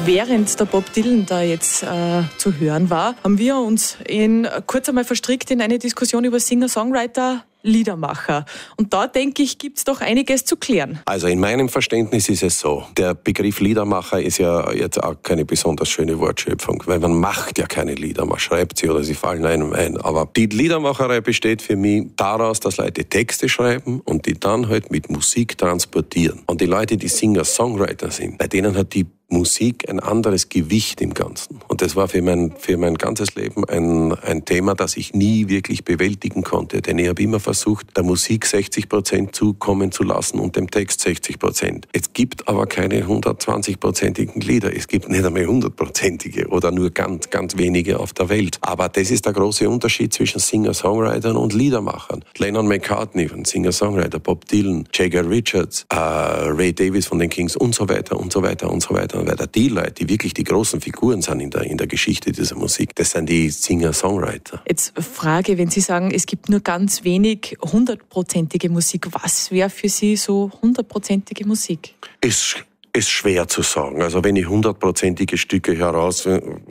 Während der Bob Dylan da jetzt zu hören war, haben wir uns kurz einmal verstrickt in eine Diskussion über Singer-Songwriter, Liedermacher. Und da, denke ich, gibt es doch einiges zu klären. Also in meinem Verständnis ist es so, der Begriff Liedermacher ist ja jetzt auch keine besonders schöne Wortschöpfung, weil man macht ja keine Lieder, man schreibt sie oder sie fallen einem ein. Aber die Liedermacherei besteht für mich daraus, dass Leute Texte schreiben und die dann halt mit Musik transportieren. Und die Leute, die Singer-Songwriter sind, bei denen hat die Musik ein anderes Gewicht im Ganzen. Und das war für mein ganzes Leben ein Thema, das ich nie wirklich bewältigen konnte. Denn ich habe immer versucht, der Musik 60% zukommen zu lassen und dem Text 60%. Es gibt aber keine 120%igen Lieder. Es gibt nicht einmal 100%ige oder nur ganz, ganz wenige auf der Welt. Aber das ist der große Unterschied zwischen Singer-Songwritern und Liedermachern. Lennon McCartney, ein Singer-Songwriter, Bob Dylan, Jagger Richards, Ray Davies von den Kings und so weiter und so weiter und so weiter. Weil die Leute, die wirklich die großen Figuren sind in der Geschichte dieser Musik, das sind die Singer-Songwriter. Jetzt Frage, wenn Sie sagen, es gibt nur ganz wenig 100%ige Musik, was wäre für Sie so 100%ige Musik? Ist schwer zu sagen. Also wenn ich 100%ige Stücke heraus,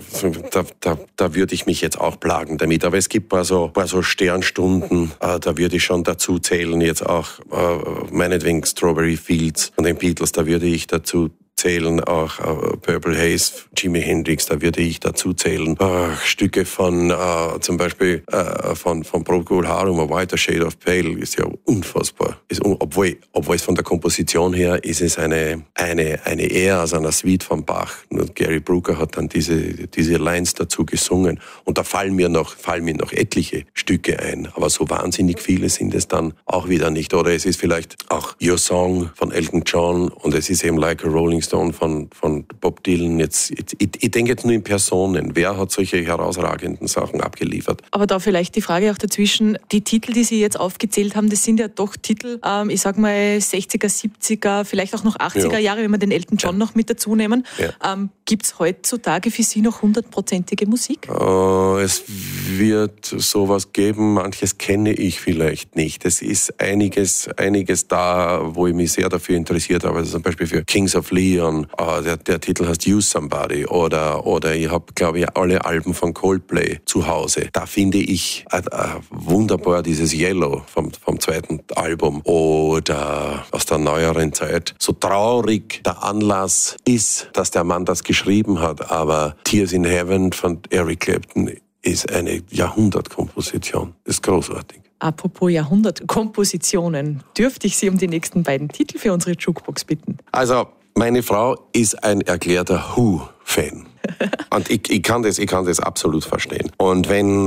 da würde ich mich jetzt auch plagen damit. Aber es gibt ein paar so Sternstunden, da würde ich schon dazu zählen, jetzt auch meinetwegen Strawberry Fields von den Beatles, da würde ich dazu zählen, auch Purple Haze, Jimi Hendrix, da würde ich dazu zählen. Stücke von zum Beispiel von Procol Harum, A Whiter Shade of Pale, ist ja unfassbar. Obwohl es von der Komposition her ist es eine Ära aus einer Suite von Bach. Nur Gary Brooker hat dann diese Lines dazu gesungen. Und da fallen mir noch etliche Stücke ein. Aber so wahnsinnig viele sind es dann auch wieder nicht. Oder es ist vielleicht auch Your Song von Elton John und es ist eben Like a Rolling Stone von Bob Dylan. Ich denke jetzt nur in Personen. Wer hat solche herausragenden Sachen abgeliefert? Aber da vielleicht die Frage auch dazwischen. Die Titel, die Sie jetzt aufgezählt haben, das sind ja doch Titel, ich sag mal 60er, 70er, vielleicht auch noch 80er Jahre, wenn wir den Elton John noch mit dazu nehmen. Ja. Gibt es heutzutage für Sie noch 100%ige Musik? Es wird sowas geben, manches kenne ich vielleicht nicht. Es ist einiges da, wo ich mich sehr dafür interessiert habe. Also zum Beispiel für Kings of Leon. Der Titel heißt Use Somebody. Oder ich habe, glaube ich, alle Alben von Coldplay zu Hause. Da finde ich wunderbar dieses Yellow vom zweiten Album. Oder aus der neueren Zeit. So traurig der Anlass ist, dass der Mann das geschrieben hat. Aber Tears in Heaven von Eric Clapton ist eine Jahrhundertkomposition. Das ist großartig. Apropos Jahrhundertkompositionen, dürfte ich Sie um die nächsten beiden Titel für unsere Jukebox bitten? Also, meine Frau ist ein erklärter Who-Fan. Und ich kann das absolut verstehen. Und wenn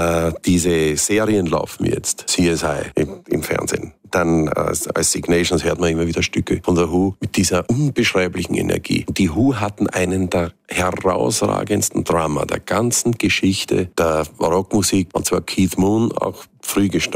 diese Serien laufen jetzt, CSI im Fernsehen, dann als Signations hört man immer wieder Stücke von der Who mit dieser unbeschreiblichen Energie. Die Who hatten einen der herausragendsten Drummer der ganzen Geschichte der Rockmusik, und zwar Keith Moon, auch früh gestorben.